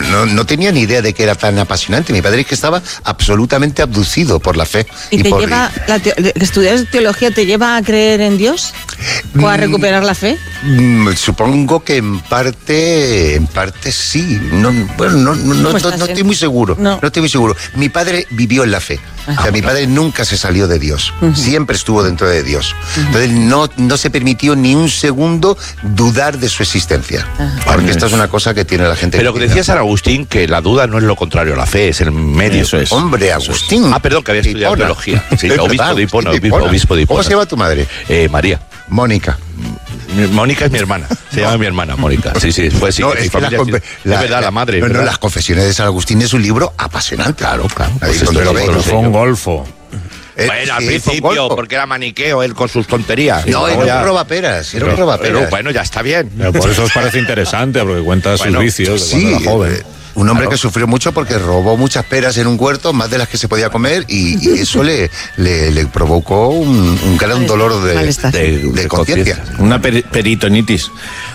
no tenía ni idea de que era tan apasionante. Mi padre es que estaba absolutamente abducido por la fe. ¿Y te lleva, estudiar teología te lleva a creer en Dios? ¿O a recuperar la fe? Supongo que en parte sí. No estoy muy seguro. No estoy muy seguro. Mi padre vivió en la fe. O sea, mi padre nunca se salió de Dios. Siempre estuvo dentro de Dios. Entonces no se permitió ni un segundo dudar de su existencia. Porque esta es una cosa que tiene la gente. Pero que decía San Agustín que la duda no es lo contrario a la fe, es el medio. Eso es. Hombre, Agustín. Perdón, que había estudiado teología. Sí, obispo de Hipona. ¿Cómo se llama tu madre? María. Mónica. Mónica es mi hermana, se llama mi hermana Mónica. Sí, fue así. No, es familia, es verdad, la madre. No, las Confesiones de San Agustín es un libro apasionante. Claro. Pues fue un golfo. Bueno, al principio, porque era maniqueo él con sus tonterías. No, era un robaperas. Pero bueno, ya está bien. Por eso os parece interesante, porque cuenta sus vicios sí, cuando era joven. Un hombre que sufrió mucho porque robó muchas peras en un huerto, más de las que se podía comer, y eso le provocó un gran dolor de conciencia. Una peritonitis.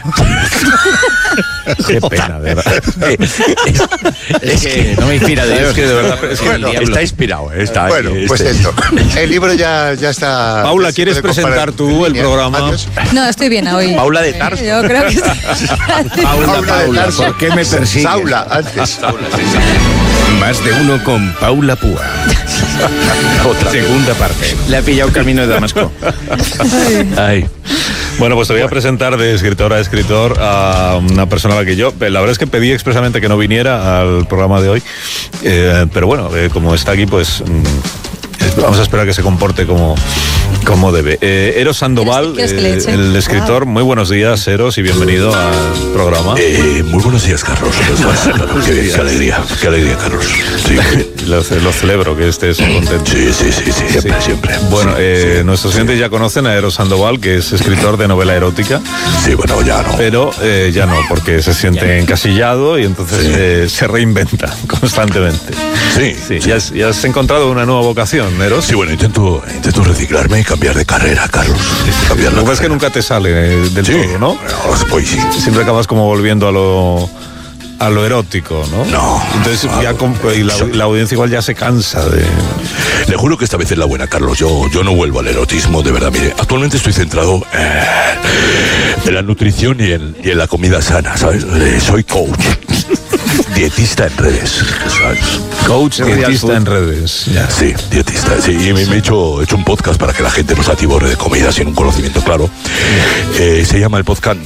Qué pena, de verdad. Es que no me inspira Dios. Es que de verdad está inspirado. Pues esto. El libro ya está. Paula, ¿quieres presentar tú el programa? No, estoy bien hoy. Paula de Tarso. Yo creo que Paula de Tarso. ¿Por qué me persigues? Saula, antes. Más de uno con Paula Púa. Otra segunda parte. Le ha pillado camino de Damasco. Ay. Bueno, pues te voy a presentar de escritor a escritor a una persona a la que yo, la verdad es que pedí expresamente que no viniera al programa de hoy, pero bueno, como está aquí, pues vamos a esperar que se comporte como debe. Eros Sandoval, el escritor. Muy buenos días, Eros, y bienvenido al programa. Muy buenos días, Carlos. Qué alegría, Carlos. Sí. Lo celebro que estés contento. Sí, siempre. Bueno, nuestros oyentes ya conocen a Eros Sandoval, que es escritor de novela erótica. Sí, bueno, ya no. Pero ya no, porque se siente encasillado y entonces se reinventa constantemente. Sí. ¿Ya has encontrado una nueva vocación, Eros? Sí, bueno, intento reciclarme y cambiar de carrera, Carlos. Lo que pasa es que nunca te sale del todo, ¿no? Pues sí. Siempre acabas como volviendo a lo erótico, ¿no? No. Entonces la audiencia igual ya se cansa de... Le juro que esta vez es la buena, Carlos. Yo no vuelvo al erotismo, de verdad. Mire, actualmente estoy centrado en la nutrición y en la comida sana, ¿sabes? Soy coach. Dietista en redes, ¿sabes? Coach, dietista en redes. Ya. Sí, dietista. Sí, y me he hecho un podcast para que la gente no se atiborre de comida sin un conocimiento claro. Se llama el podcast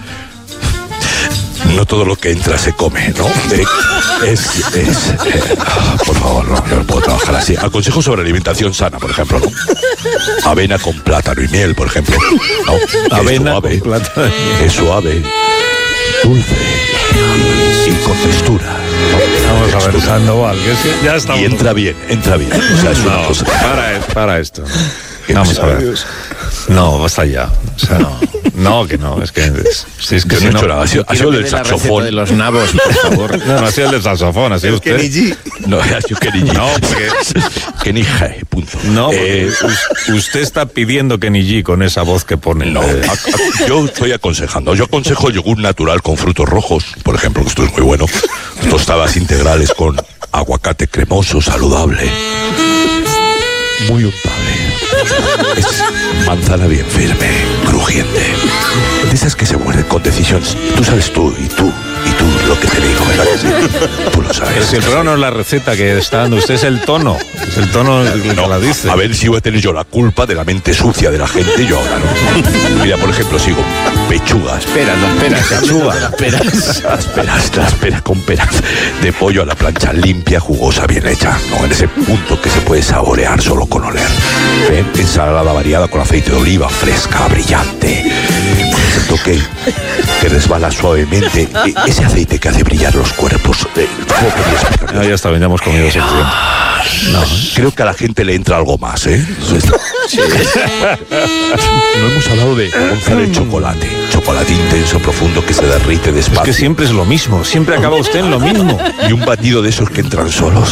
No todo lo que entra se come, ¿no? Por favor, no, yo no puedo trabajar así. Aconsejo sobre alimentación sana, por ejemplo, ¿no? Avena con plátano y miel, por ejemplo, ¿no? Avena con plátano y miel. Es suave, dulce y con textura. Vamos a ver, Sandoval, que ya estamos. Y entra bien. O sea, es una cosa. Para esto. Vamos a ver. No, basta ya. O sea, no, que no. Es que si no he hecho nada. Ha sido el del saxofón. De los nabos, por favor. No ha sido el del saxofón, ha sido usted. No, ha sido Kenny G. No, porque Kenny G, punto. No, porque usted está pidiendo Kenny G con esa voz que pone. No, yo estoy aconsejando. Yo aconsejo yogur natural con frutos rojos, por ejemplo, que esto es muy bueno. Tostadas integrales con aguacate cremoso, saludable, muy untable. Es manzana bien firme, crujiente. De esas que se muerden con decisión. Tú sabes tú lo que te digo, ¿verdad? Tú lo sabes. Pero si el programa no es la receta que está dando usted, es el tono. Es el tono el que la dice. A ver si voy a tener yo la culpa de la mente sucia de la gente, yo ahora no. Mira, por ejemplo, sigo pechugas. Las peras con peras de pollo a la plancha limpia, jugosa, bien hecha, ¿no? En ese punto que se puede saborear solo con oler. Ensalada variada con aceite de oliva, fresca, brillante. Ese toque que resbala suavemente. Ese aceite que hace brillar los cuerpos. Ya está bien, ya hemos comido ese tiempo. No, creo que a la gente le entra algo más, ¿eh? Sí. No hemos hablado de onza de chocolate. Chocolate intenso, profundo, que se derrite despacio. Es que siempre es lo mismo, siempre acaba usted en lo mismo. Y un batido de esos que entran solos.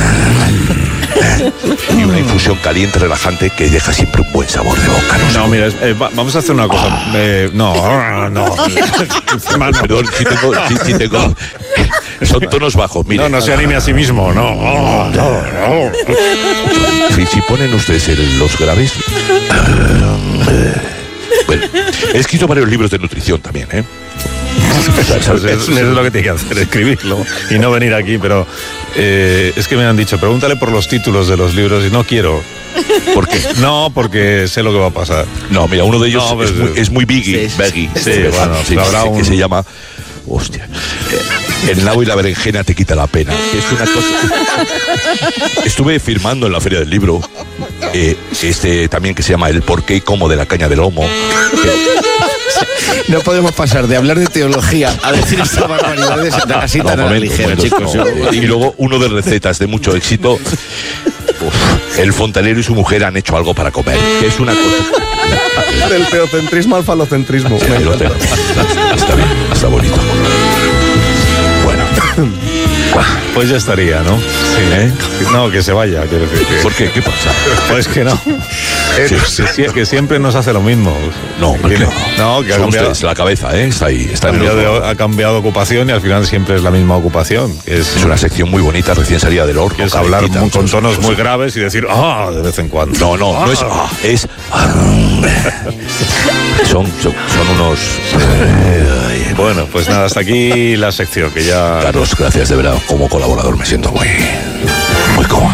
Y una infusión caliente, relajante, que deja siempre un buen sabor de boca. No, mira, vamos a hacer una cosa. No. Perdón, si tengo Son tonos bajos, mire. No se anime a sí mismo, no. Si ponen ustedes los graves... Bueno, he escrito varios libros de nutrición también, ¿eh? Eso es lo que tiene que hacer, escribirlo y no venir aquí, pero es que me han dicho, pregúntale por los títulos de los libros y no quiero. ¿Por qué? No, porque sé lo que va a pasar. No, mira, uno de ellos es muy biggy. Que se llama... Hostia. El nabo y la berenjena te quita la pena. Es una cosa... Estuve firmando en la Feria del Libro también que se llama El porqué y cómo de la caña de lomo. No podemos pasar de hablar de teología a decir estas barbaridades así tan a la ligera, chicos. Y luego uno de recetas de mucho éxito. El fontanero y su mujer han hecho algo para comer, que es una cosa... Del teocentrismo al falocentrismo. Está bien, está bonito. Bueno. Pues ya estaría, ¿no? Sí, ¿eh? No, que se vaya, quiero decir. ¿Por qué? ¿Qué pasa? Pues que no. Que siempre nos hace lo mismo. No, que no. No, que ha cambiado la cabeza, ¿eh? Está ahí. Ha cambiado de ocupación y al final siempre es la misma ocupación. Es una sección muy bonita, recién salida del horno. Es hablar con tonos muy graves y decir de vez en cuando. No es es son unos... Bueno, pues nada, hasta aquí la sección que ya... Carlos, gracias de verdad. Como colaborador me siento muy cómodo.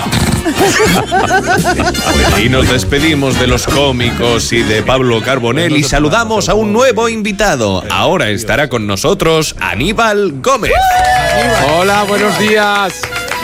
Y nos despedimos de los cómicos y de Pablo Carbonell y saludamos a un nuevo invitado. Ahora estará con nosotros Aníbal Gómez. Hola, buenos días.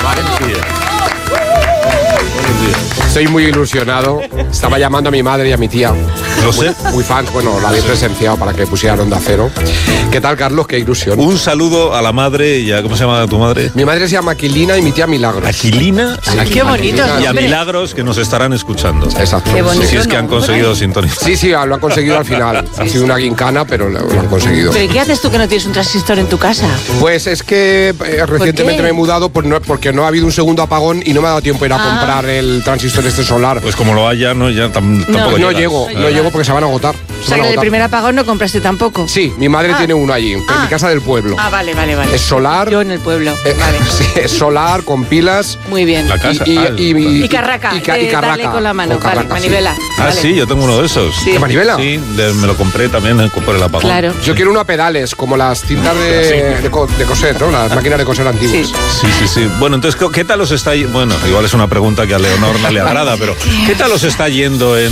Estoy muy ilusionado. Estaba llamando a mi madre y a mi tía. Lo sé. Muy fans. Bueno, la había presenciado para que pusieran Onda Cero. ¿Qué tal, Carlos? Qué ilusión. Un saludo a la madre y a... ¿Cómo se llama tu madre? Mi madre se llama Aquilina y mi tía Milagros. ¿Aquilina? Sí, qué bonito. Y a Milagros, que nos estarán escuchando. Exacto. Qué bonito, si es que han conseguido sintonizar. Sí, lo han conseguido al final. Ha sido una guincana, pero lo han conseguido. ¿Pero qué haces tú que no tienes un transistor en tu casa? Pues es que recientemente me he mudado porque no ha habido un segundo apagón y no me ha dado tiempo de ir a comprar el transistor solar. Pues como lo haya, tampoco no llego porque se van a agotar. O sea, que el primer apagón no compraste tampoco. Sí, mi madre tiene uno allí, en mi casa del pueblo. Vale. Es solar. Yo en el pueblo. Vale. Sí, es solar, con pilas. Muy bien. La casa. Y carraca. Y carraca. Dale con la mano, vale, manivela. Sí, yo tengo uno de esos. Sí. ¿De manivela? Sí, me lo compré también por el apagón. Claro. Yo quiero uno a pedales, como las cintas de coser, ¿no? Las máquinas de coser antiguas. Sí. Bueno, entonces, ¿qué tal os está yendo? Bueno, igual es una pregunta que a Leonor no le agrada, pero ¿qué tal os está yendo en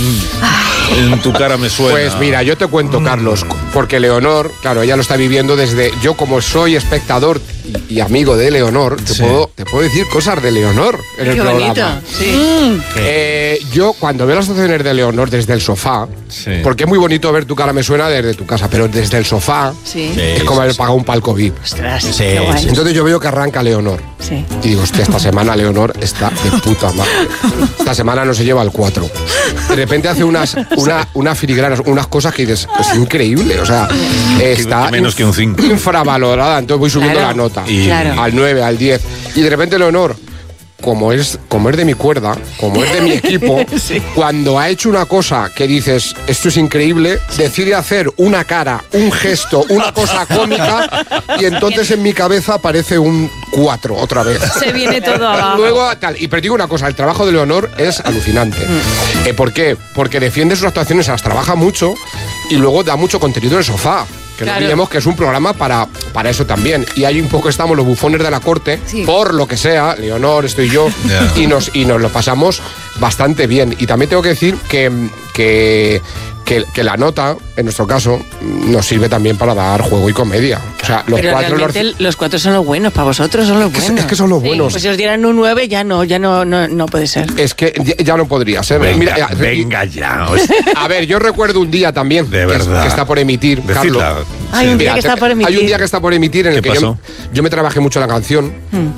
Tu cara me suena? Pues mira, yo te cuento, Carlos, porque Leonor, claro, ella lo está viviendo desde... Yo, como soy espectador y amigo de Leonor, te puedo decir cosas de Leonor en el programa. Bonito, sí. Yo, cuando veo las actuaciones de Leonor desde el sofá, porque es muy bonito ver Tu cara me suena desde tu casa, pero desde el sofá es como haber pagado un palco VIP. Ostras, qué guay. Entonces yo veo que arranca Leonor. Sí. Y digo, hostia, esta semana Leonor está de puta madre. Esta semana no se lleva el 4. De repente hace unas filigranas, unas cosas que dices, es increíble. O sea, está menos que un 5. Infravalorada. Entonces voy subiendo la nota. Al 9, al 10. Y de repente Leonor, como es de mi cuerda, como es de mi equipo, cuando ha hecho una cosa que dices, esto es increíble, decide hacer una cara, un gesto, una cosa cómica, y entonces en mi cabeza aparece un 4 otra vez. Se viene todo abajo. Luego, pero digo una cosa, el trabajo de Leonor es alucinante. ¿Por qué? Porque defiende sus actuaciones, las trabaja mucho y luego da mucho contenido en el sofá. Que no olvidemos que es un programa para eso también. Y ahí un poco estamos los bufones de la corte, por lo que sea, Leonor, estoy yo, y nos lo pasamos bastante bien. Y también tengo que decir que la nota, en nuestro caso, nos sirve también para dar juego y comedia. O sea, los 4 son los buenos, para vosotros son los buenos. Es que son los buenos. Pues si os dieran un 9 ya no puede ser. Es que ya no podría ser. Venga ya. A ver, yo recuerdo un día también de verdad, que está por emitir, Carlos. Hay un día que está por emitir. Hay un día que está por emitir en el que yo me trabajé mucho la canción.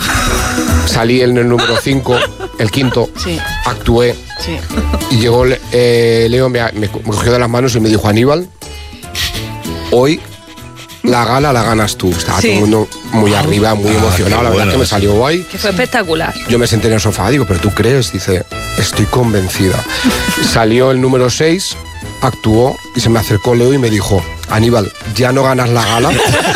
Salí en el número 5, el quinto, actué. Y llegó Leo, me cogió de las manos y me dijo, Aníbal, hoy la gala la ganas tú. Estaba todo el mundo muy arriba, muy emocionado. La verdad es que me salió guay. Que fue espectacular. Yo me senté en el sofá, digo, ¿pero tú crees? Dice, estoy convencida. Salió el número 6, actuó y se me acercó Leo y me dijo, Aníbal, ya no ganas la gala.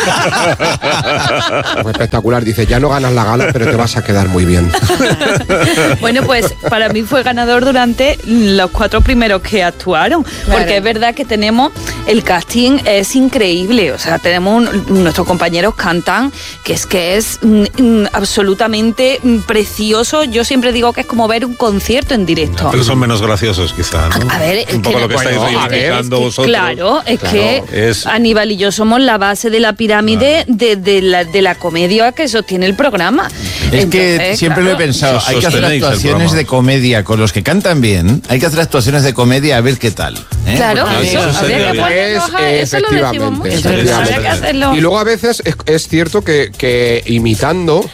Fue espectacular, dice, ya no ganas la gala, pero te vas a quedar muy bien. Bueno, pues para mí fue ganador durante los 4 primeros que actuaron, porque es verdad que tenemos, el casting es increíble, o sea, tenemos nuestros compañeros cantan, que es absolutamente precioso. Yo siempre digo que es como ver un concierto en directo. Pero son menos graciosos, quizá, ¿no? A ver, un poco lo que estáis reivindicando vosotros. Claro, Aníbal y yo somos la base de la pirámide de la comedia que sostiene el programa. Es que siempre lo he pensado, hay que hacer actuaciones de comedia con los que cantan bien, hay que hacer actuaciones de comedia a ver qué tal. Claro, eso lo decimos mucho. Y luego a veces es cierto que imitando,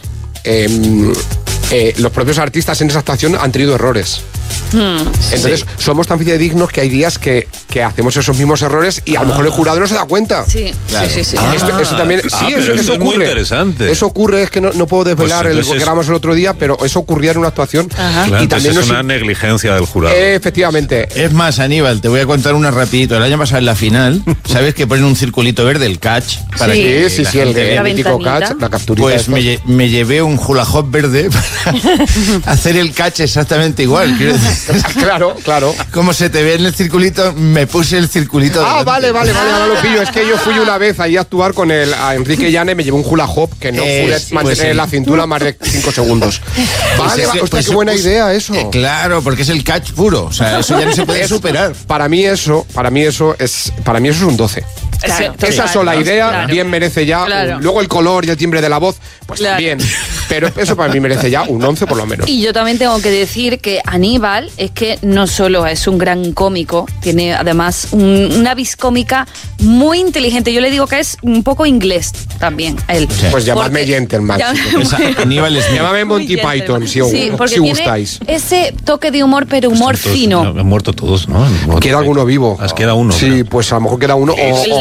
los propios artistas en esa actuación han tenido errores. Entonces somos tan fidedignos que hay días que hacemos esos mismos errores y a lo mejor el jurado no se da cuenta. Sí, claro. sí. Eso también, eso es ocurre. Muy interesante. Eso ocurre, es que no puedo desvelar lo que grabamos el otro día, pero eso ocurría en una actuación. Claro, y también es una negligencia del jurado. Efectivamente. Es más, Aníbal, te voy a contar una rapidito. El año pasado en la final, ¿sabes que ponen un circulito verde, el catch? Para que el mítico catch, la capturita. Pues me llevé un hula hoop verde para hacer el catch exactamente igual. Quiero decir. Claro. Como se te ve en el circulito, me puse el circulito. Vale, ahora lo pillo. Es que yo fui una vez ahí a actuar con a Enrique Llane, me llevé un hula hoop que no pude mantener la cintura más de 5 segundos. Vale, hostia, qué buena idea eso. Claro, porque es el catch puro. O sea, eso ya no se puede superar. Para mí eso es un 12. Claro, esa sola idea bien merece ya. Luego el color y el timbre de la voz, pues bien. Pero eso para mí merece ya un 11 por lo menos. Y yo también tengo que decir que Aníbal es que no solo es un gran cómico, tiene además una vis cómica muy inteligente. Yo le digo que es un poco inglés también él. Sí. Pues llamadme gentleman. Aníbal es llámame Monty Python si gustáis. Ese toque de humor, pero humor fino. Han muerto todos, ¿no? Queda alguno vivo. Queda uno. Sí, pues a lo mejor queda uno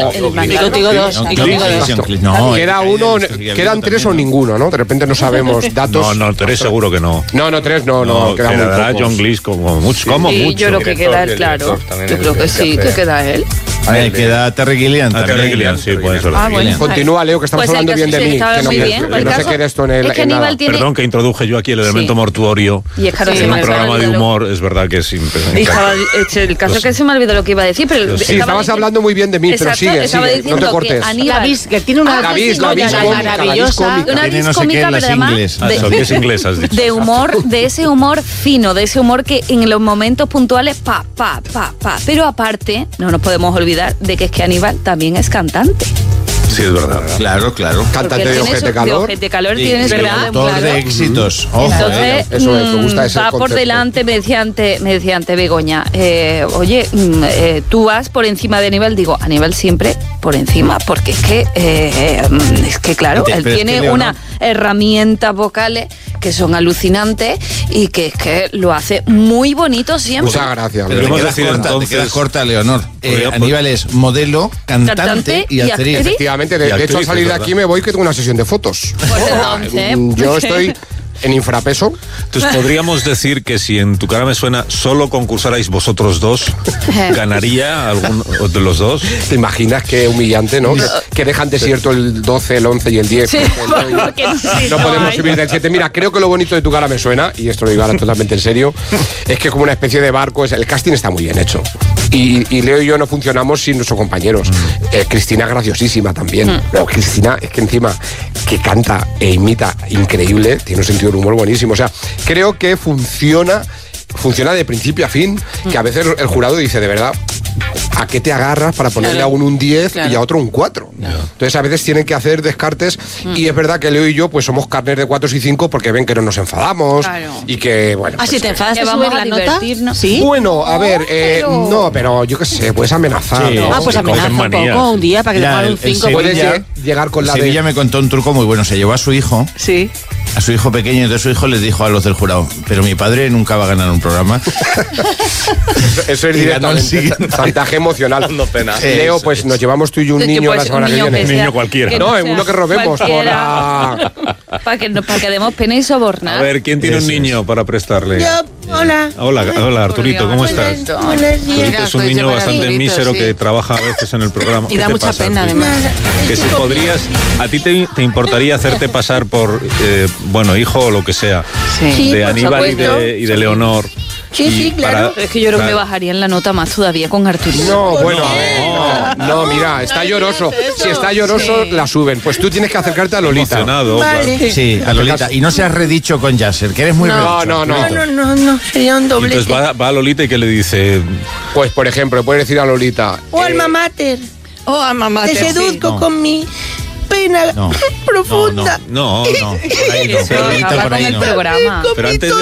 Digo dos. Queda uno, quedan 3 o ninguno, ¿no? De repente no sabemos datos. No, 3 seguro que no. No, 3 no. Quedará John Cleese como mucho. Yo creo que queda él, claro. Yo creo que sí, que queda él. Queda Terry Gilliam. Terry Gilliam, sí, puede ser. Bueno, continúa, Leo, que estamos hablando bien de mí. Que no se quede esto en el... Perdón que introduje yo aquí el elemento mortuorio. Y es claro, en un programa de humor, es verdad que es impresionante. El caso es que se me olvidó lo que iba a decir, pero... Sí, estabas hablando muy bien de mí, pero sigue, no te cortes. Que tiene una vis maravillosa. Una vis cómica, pero además... Es inglesa, has dicho. De humor, de ese humor fino, de ese humor que en los momentos puntuales, pero aparte, no nos podemos olvidar de que es que Aníbal también es cantante. Sí, es verdad. Claro. Cantante de Ojete Calor. De Ojete Calor tiene su autor de éxitos. Ojo, entonces, me gusta ese va por concepto. delante, me decía antes Begoña, oye, tú vas por encima de Aníbal. Digo, Aníbal siempre por encima, porque es que claro, él tiene unas herramientas vocales que son alucinantes y que es que lo hace muy bonito siempre. Muchas gracias. Pero te quedas corta, Leonor. Aníbal es modelo, cantante y actriz. Efectivamente, de hecho al salir de aquí me voy que tengo una sesión de fotos. Yo estoy en infrapeso. Entonces podríamos decir que si en Tu cara me suena solo concursarais vosotros dos, ¿ganaría algún de los dos? ¿Te imaginas qué humillante, no? Que dejan desierto el 12, el 11 y el 10. Sí, no podemos subir del 7. Mira, creo que lo bonito de Tu cara me suena, y esto lo digo ahora totalmente en serio, es que como una especie de barco, el casting está muy bien hecho. Y Leo y yo no funcionamos sin nuestros compañeros. Cristina es graciosísima también. Pero Cristina es que encima que canta e imita increíble, tiene un sentido del humor buenísimo. O sea, creo que funciona de principio a fin, que a veces el jurado dice, de verdad, ¿a qué te agarras para ponerle a uno un 10 y a otro un 4? Entonces a veces tienen que hacer descartes y es verdad que Leo y yo pues somos carnes de 4 y 5 porque ven que no nos enfadamos y que, bueno... Si te enfadas, ¿te vamos subes la nota? ¿Sí? Bueno, a ver, no, pero yo qué sé, puedes amenazar. Sí. ¿no? Pues amenaza un poco un día para que te paguen un 5. Puedes llegar con la Sevilla me contó un truco muy bueno. Se llevó a su hijo. Sí. a su hijo pequeño, y entonces su hijo les dijo a los del jurado, pero mi padre nunca va a ganar un programa. Eso es directamente chantaje emocional. Pena. Leo, pues nos llevamos tú y un niño la semana que viene. Un niño cualquiera. No, uno que robemos por la... Para que demos pena y sobornar. A ver, ¿quién tiene un niño para prestarle? Yo, hola. Hola, Arturito, ¿cómo estás? Buenos días. Arturito es un niño bastante mísero que trabaja a veces en el programa. Y da mucha pena, además. Que si podrías, ¿a ti te importaría hacerte pasar por, hijo o lo que sea, de Aníbal y de Leonor? Sí, claro. Es que yo creo que me bajaría en la nota más todavía con Arturito. No, bueno, no, mira, está lloroso. Si está lloroso, la suben. Pues tú tienes que acercarte a Lolita. Emocionado, Vale. claro. Sí, a Lolita. Y no seas redicho con Yasser, que eres muy redicho. No, sería un doblete. Entonces va a Lolita y ¿qué le dice? Pues, por ejemplo, le puedes decir a Lolita... O alma mater. Mamá. Te seduzco con mi pena profunda. No. Acaba con el programa. Pero antes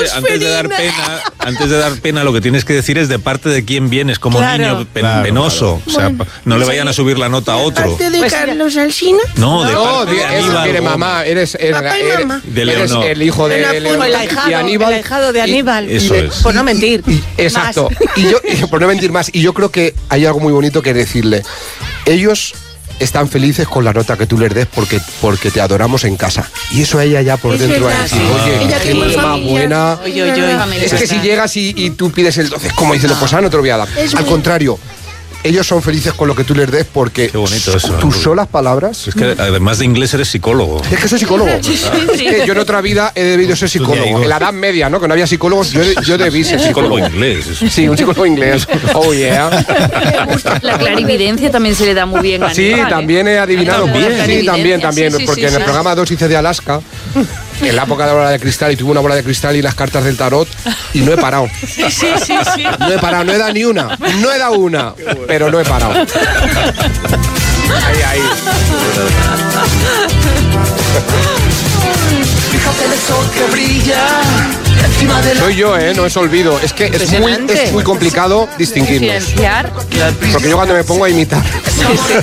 de dar pena, lo que tienes que decir es de parte de quién vienes, como un niño penoso. O sea, no le vayan a subir la nota a otro. ¿Parte de Carlos Alsina? No, de parte de Aníbal. Mire, mamá, eres de Leonor. el hijo de Aníbal. El ahijado de Aníbal. Eso es. Por no mentir. Exacto. Y yo, por no mentir más, y yo creo que hay algo muy bonito que decirle. Ellos están felices con la nota que tú les des porque te adoramos en casa. Y eso a ella ya por dentro va a decir, oye, qué niña más buena. Es que si llegas y tú pides el 12, como diciendo, pues no te lo voy a dar. Al contrario, ellos son felices con lo que tú les des porque qué bonito eso, tus solas palabras... Es que además de inglés eres psicólogo. Es que soy psicólogo. Es que yo en otra vida he debido ser psicólogo. En la Edad Media, ¿no? Que no había psicólogos, yo debí ser psicólogo. Inglés. Sí, un psicólogo inglés. Oh, yeah. La clarividencia también se le da muy bien a Sí, Aníbal, también he adivinado. Sí, también. Sí, porque en el programa 2 hice de Alaska, en la época de la bola de cristal, y tuve una bola de cristal y las cartas del tarot, y no he parado. Sí. No he parado, no he dado ni una. No he dado una, pero no he parado. Ahí. Fíjate el sol que brilla encima de la... Soy yo, no es olvido. Es que es muy complicado distinguirnos. Diferenciar. Porque yo cuando me pongo a imitar...